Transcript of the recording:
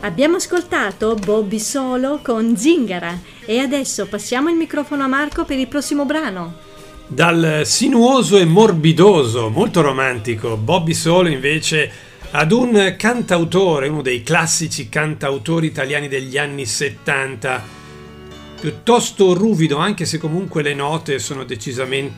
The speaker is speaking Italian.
Abbiamo ascoltato Bobby Solo con Zingara e adesso passiamo il microfono a Marco per il prossimo brano. Dal sinuoso e morbidoso, molto romantico, Bobby Solo invece ad un cantautore, uno dei classici cantautori italiani degli anni 70, piuttosto ruvido, anche se comunque le note sono decisamente